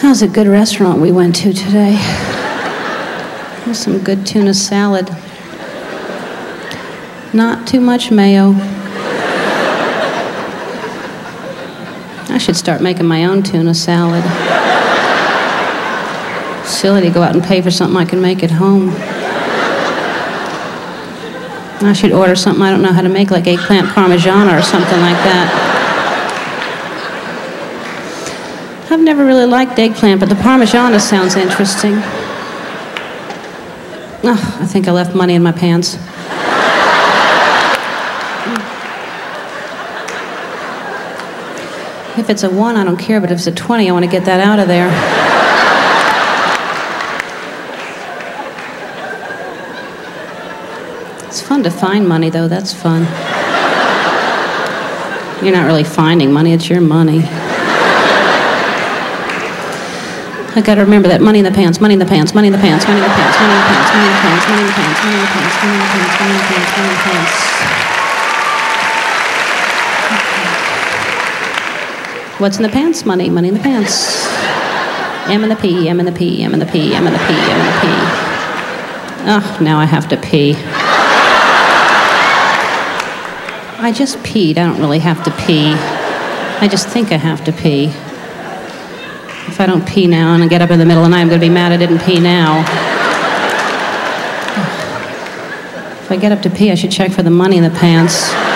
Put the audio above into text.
That was a good restaurant we went to today. There's some good tuna salad. Not too much mayo. I should start making my own tuna salad. Silly to go out and pay for something I can make at home. I should order something I don't know how to make, like eggplant parmigiana or something like that. I've never really liked eggplant, but the parmigiana sounds interesting. Oh, I think I left money in my pants. If it's a 1, I don't care, but if it's a 20, I want to get that out of there. It's fun to find money, though. That's fun. You're not really finding money, it's your money. I gotta remember that money in the pants, money in the pants, money in the pants, money in the pants, money in the pants, money in the pants, money in the pants, money in the pants, money in the pants, money in the pants, money in the pants. What's in the pants? Money, money in the pants. M and the P, M and the P, M and the P, M and the P, M and the P. Oh, now I have to pee. I just peed. I don't really have to pee. I just think I have to pee. If I don't pee now and I get up in the middle of the night, I'm going to be mad I didn't pee now. If I get up to pee, I should check for the money in the pants.